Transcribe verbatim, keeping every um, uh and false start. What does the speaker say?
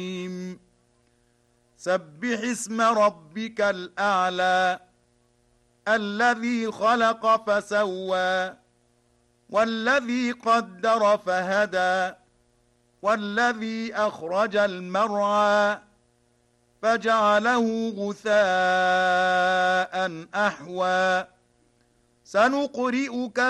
سبح اسم ربك الأعلى الذي خلق فسوى والذي قدر فهدى والذي أخرج المرعى فجعله غثاء أحوى سنقرئك